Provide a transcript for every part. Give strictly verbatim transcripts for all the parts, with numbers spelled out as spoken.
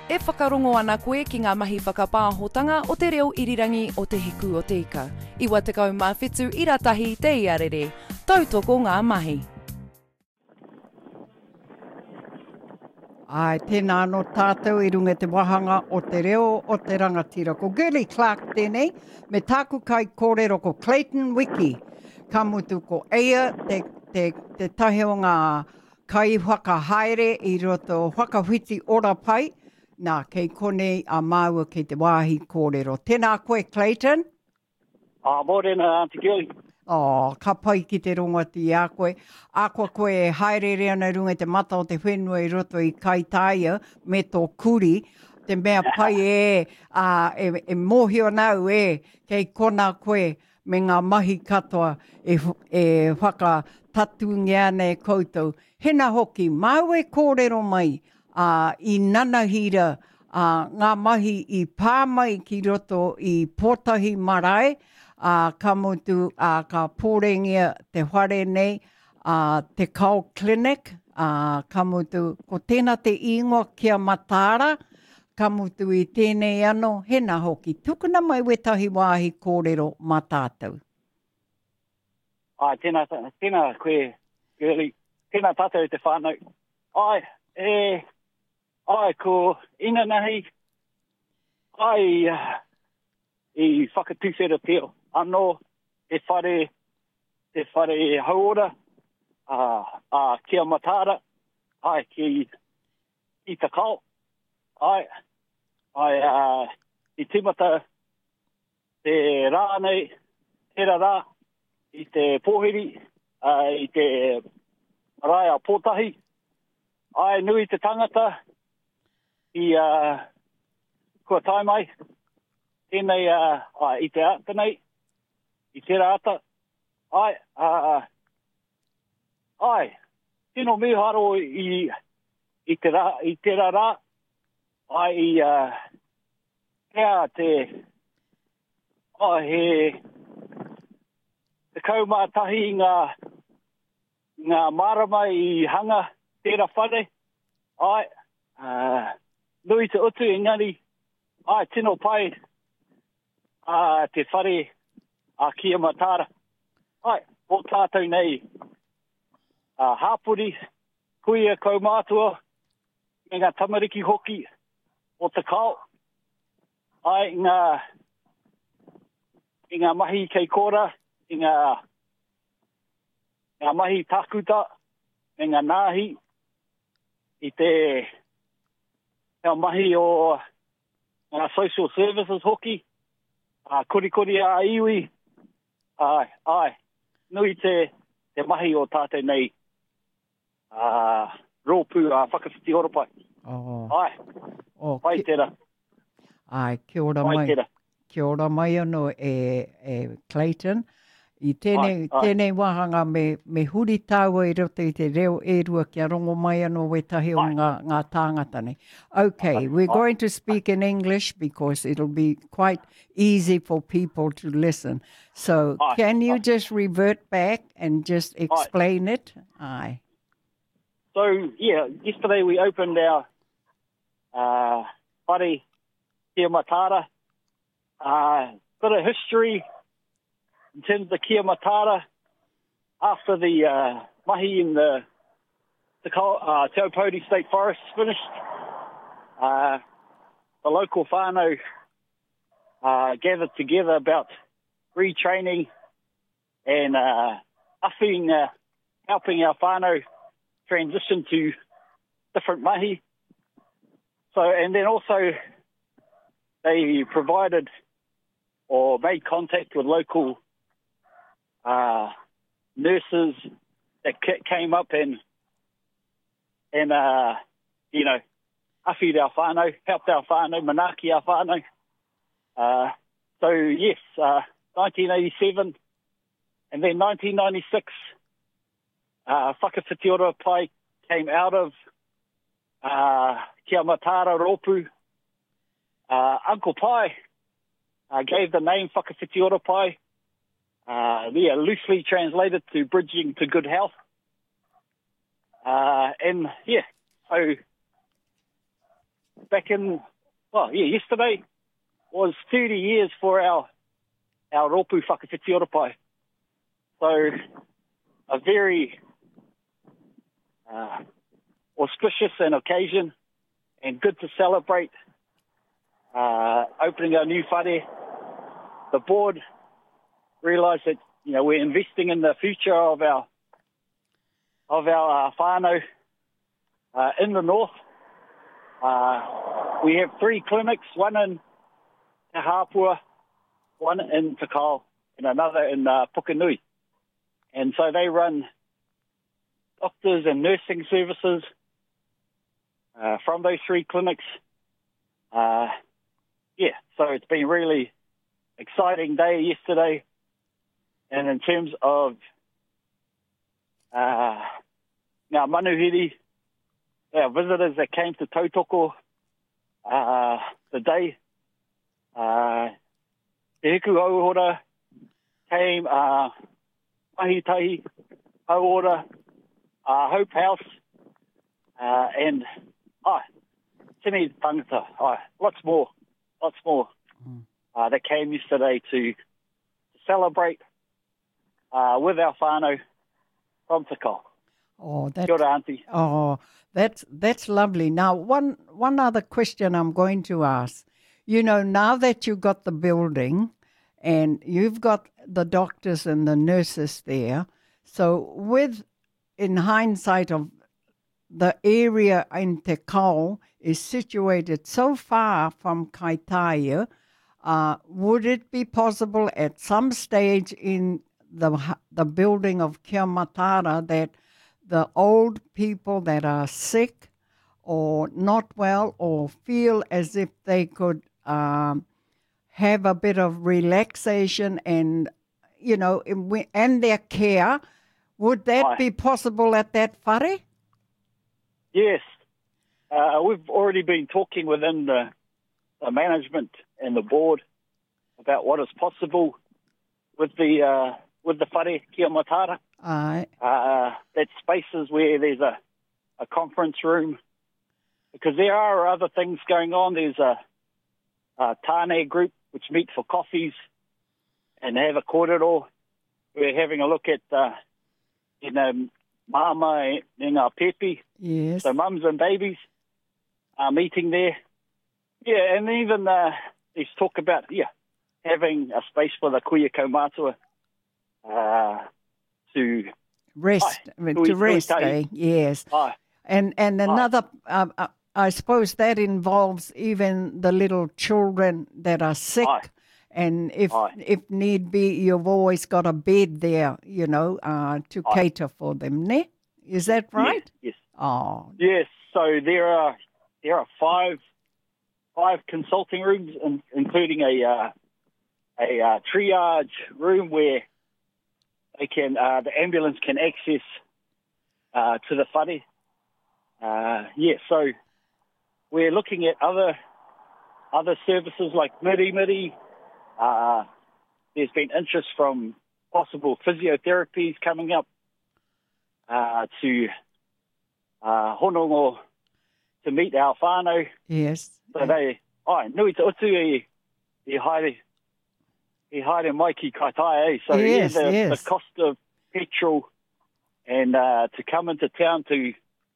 E whakarongo ana koe ki ngā mahi whakapāhotanga o te reo irirangi o te hiku o te ika. Iwa te kau mā whetū i ratahi te iarere. Tautoko ngā mahi. Ai, tēnā anō tātou i runga te wahanga o te reo o te rangatira. Ko Gurley Clark tēnei, me tāku kai kōrero ko Clayton Wiki. Ka mutu ko eia te, te, te tahi o ngā kai whakahaere i roto whakawhiti ora pai. Nā, kei konei a māua kei te wāhi kōrero. Tēnā koe, Clayton? Ah, mōrena, Auntie Gilly. Oh, ka pai ki te rongati a koe. A koe koe e haere rea nei runga te mata o te whenua i roto i Kaitaia me tō kuri. Te mea pai e, uh, e, e mōhio nau e, kei kona koe me ngā mahi katoa e, e whaka tatungia nei koutou. Hena hoki, mau e kōrero mai uh, i nanahira uh, ngā mahi i pāmai ki roto i Pōtahi Marae. Uh, ka mutu uh, ka pōrengia te whare nei, uh, te Cow Clinic, uh, ka mutu ko tēnā te ingoa kia Matara, ka mutu i tēnei anō, hena hoki. Tukuna mai wetahi wāhi kōrero mā tātou. Ai, tēnā, tēnā koe, Gurley. Tēnā tātou te whānau. Ai, e, ai, ko ina nahi, ai, uh, i whakatūwhera teo. Anō, te whare, te whare hauora, uh, uh, kia Matara, ai, ki, ki Takao, ai, ai, uh, i timata te rānei, tera rā, i te pōhiri, uh, i te marae a Pōtahi, ai, nui te tangata, i, uh, kua tai mai, tēnei, uh, uh, i te atanei, i te rata, ai, uh, ai, tino miharo i, i te rā, i te rā, ai, i, uh, hea te, ai, he, te kaumātahi ngā, ngā marama i hanga tērā whare, ai, uh, nui te utu engari, ai, tino pai, uh, te whare, a kia Matara. Ai, o tātou nei, uh, hāpuri, kuia kaumātua, me ngā tamariki hoki o te kao. Ai, ngā, i ngā mahi kei kora, i ngā, ngā mahi takuta, me ngā nāhi, i te, ngā mahi o ngā social services hoki, a uh, kuri kuri a iwi, ai, ai, nui te, te mahi o tātou nei, uh, rōpū a uh, whakawhiti oropai. Oh. Ai, oh, pai ki... tera. Ai, kia ora pai mai. Tera. Kia ora mai anō e, e Clayton. I tēnei, ai, ai. tēnei wahanga me, me huri tāua i roto i te reo e rua kia rongo mai anō wetahi o ngā, ngā tāngata nei. Okay, ai, we're ai. going to speak in English because it'll be quite easy for people to listen. So ai, can you ai. just revert back and just explain ai. it? Aye. So, yeah, yesterday we opened our uh, whare kia Matara. Uh, bit of history in terms of the kia Matara, after the uh, mahi in the, the uh, Te Aupōuri State Forest finished, uh, the local whānau uh, gathered together about retraining and uh, awhiing, uh, helping our whānau transition to different mahi. So, and then also they provided or made contact with local uh, nurses that came up and, and uh, you know, awhied our whānau, helped our whānau, manaki our whānau. Uh, so, yes, uh, nineteen eighty-seven, and then nineteen ninety-six, uh, Whakawhiti Ora Pai came out of uh, Kia Matara Rōpū. Uh, Uncle Pai uh, gave the name Whakawhiti Ora Pai, uh, yeah, loosely translated to bridging to good health. Uh, and, yeah, so back in, well, yeah, yesterday was thirty years for our our Ropu Whakawhiti Oropai. So a very uh, auspicious an occasion and good to celebrate uh, opening our new whare. The board realised that, you know, we're investing in the future of our of our uh, whānau uh, in the north. Uh, we have three clinics, one in Te Hapua, one in Te Kao, and another in uh, Pukenui. And so they run doctors and nursing services uh, from those three clinics. Uh, yeah, so it's been really exciting day yesterday. And in terms of uh, our manuhiri, our visitors that came to Tautoko uh, today, uh, Te Hiku Hauora came, uh, Mahitahi Hauora, uh, Hope House, uh, and oh, Tini Tangata, oh, lots more, lots more mm. uh, that came yesterday to, to celebrate uh, with our whānau from Te Kao. Oh, that's, Kia ora, Auntie. Oh, that's, that's lovely. Now, one, one other question I'm going to ask. You know, now that you've got the building and you've got the doctors and the nurses there, so with, in hindsight of the area in Te Kao is situated so far from Kaitaia, uh, would it be possible at some stage in the the building of Kia Matara that the old people that are sick or not well or feel as if they could um, have a bit of relaxation and, you know, and their care, would that Aye. be possible at that whare? Yes. Uh, we've already been talking within the, the management and the board about what is possible with the uh, with the whare Kia Matara. Aye. Uh, that spaces where there's a, a conference room, because there are other things going on. There's a, a tāne group which meet for coffees and have a kōrero. We're having a look at, uh, you know, mama and ngā pepi. Yes. So mums and babies are meeting there. Yeah, and even uh, there's talk about, yeah, having a space for the kuia kaumātua uh, to rest, aye, to tui, rest, tui eh? Yes. Aye. And and another, uh, uh, I suppose that involves even the little children that are sick. Aye. And if Aye. if need be, you've always got a bed there, you know, uh, to Aye. cater for them, ne? Is that right? Yes. Yes. Oh. Yes. So there are there are five five consulting rooms, in, including a uh, a uh, triage room where they can uh, the ambulance can access uh, to the whare. Uh, yeah. So we're looking at other other services like miri miri. Uh, there's been interest from possible physiotherapies coming up uh, to uh, honongo to meet our whānau. Yes. So they, ai, nui te utu e, e haere, e haere mai ki Kaitaia, eh? So yes, yeah, the, yes. the cost of petrol and uh, to come into town to,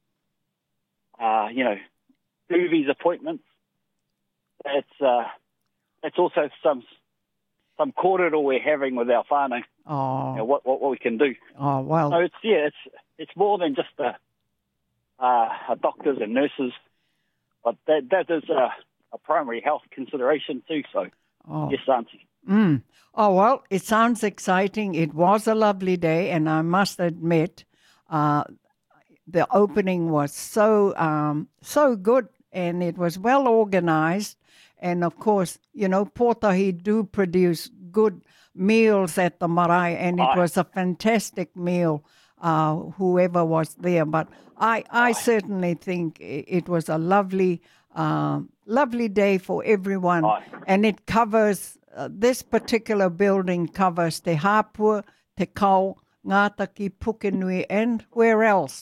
uh, you know, do these appointments, that's, uh, that's also some some kōrero we're having with our whānau. Oh. You know, what, what what we can do. Oh, well. So it's yeah, it's it's more than just a, uh, a doctors and nurses, but that that is a, a primary health consideration too. So Oh. yes, Auntie. Mm. Oh, well, it sounds exciting. It was a lovely day, and I must admit, uh, the opening was so um, so good, and it was well organized. And, of course, you know, Pōtahi do produce good meals at the marae, and it Aye. was a fantastic meal, uh, whoever was there. But I, I certainly think i- it was a lovely, uh, lovely day for everyone. Aye. And it covers, uh, this particular building covers Te Hapua, Te Kao, Ngātaki, Pukenui, and where else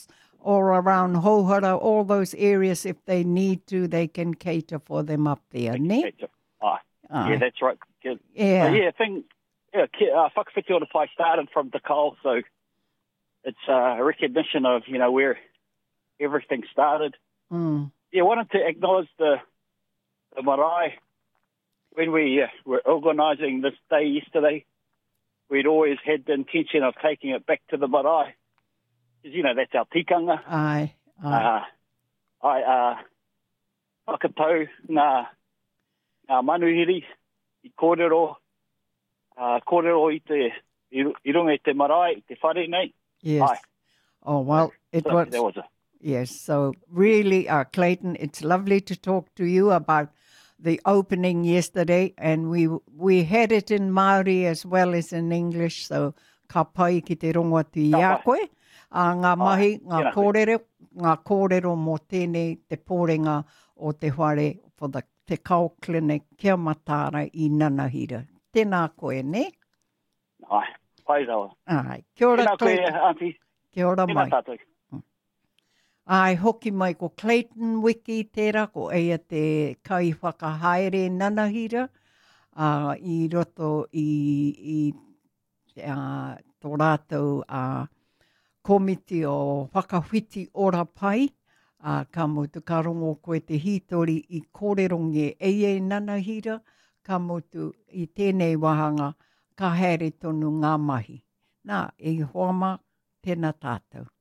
all around Hauhara, all those areas, if they need to, they can cater for them up there, ne? Aye. Aye. Yeah, that's right. Good. Yeah. So, yeah, I think yeah, ki- uh, Whakawhiti o te Whai started from Te Kao, so it's uh, a recognition of, you know, where everything started. Mm. Yeah, I wanted to acknowledge the, the marae. When we uh, were organising this day yesterday, we'd always had the intention of taking it back to the marae. Because, you know, that's our tikanga. Aye. Aye. Uh, I uh, whakatau ngā, ngā manuhiri i kōrero, uh, kōrero i te, i, i runga i te marae, i te whare nei. Yes. Aye. Oh, well, it So was... that was a, Yes, so really, uh, Clayton, it's lovely to talk to you about the opening yesterday, and we we had it in Māori as well as in English, so ka pai ki te rongoati i a koe. Uh, ngā mahi, ngā yeah. kōrero, ngā kōrero mō tēnei te pōrenga o te whare for the Te Kao Clinic kia matara i Nanahira. Tēnā koe, ne? ai, pai rawa. Ai, kia ora, Tēnā koe, Clayton. Auntie. Kia ora Tēnā mai. tātou. Ai, hoki mai ko Clayton Wiki tērā, ko eia te kai whakahaere Nanahira, uh, i roto i, i uh, tō rātou uh, komiti o whakawhiti ora pai, uh, ka motu ka rongo koe te hitori i kōreronge eia Nanahira, ka motu i tēnei wahanga ka haere tonu ngā mahi. Nā, e hoama, tēnā tātou.